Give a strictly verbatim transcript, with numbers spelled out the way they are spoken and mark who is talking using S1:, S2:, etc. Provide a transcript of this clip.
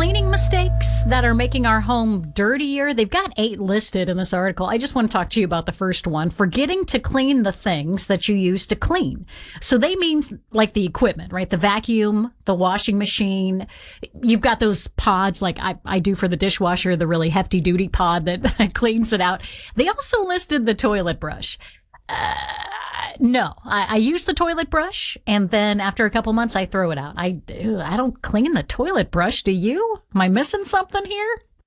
S1: cleaning mistakes that are making our home dirtier. They've got eight listed in this article. I just want to talk to you about the first one. Forgetting to clean the things that you use to clean. So they mean like the equipment, right? The vacuum, the washing machine. You've got those pods like I, I do for the dishwasher, the really hefty duty pod that, that cleans it out. They also listed the toilet brush. Uh, no, I, I use the toilet brush, and then after a couple months, I throw it out. I I don't clean the toilet brush. Do you? Am I missing something here?